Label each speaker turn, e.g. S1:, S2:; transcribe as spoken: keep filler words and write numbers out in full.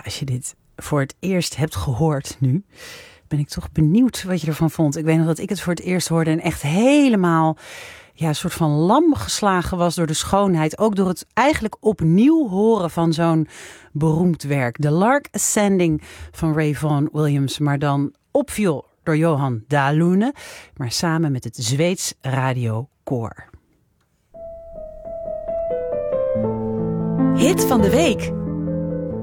S1: als je dit voor het eerst hebt gehoord nu, ben ik toch benieuwd wat je ervan vond. Ik weet nog dat ik het voor het eerst hoorde en echt helemaal ja, een soort van lam geslagen was door de schoonheid. Ook door het eigenlijk opnieuw horen van zo'n beroemd werk. The Lark Ascending van Ray Vaughan Williams, maar dan op viool door Johan Dalune, maar samen met het Zweeds radiokoor.
S2: Hit van de week.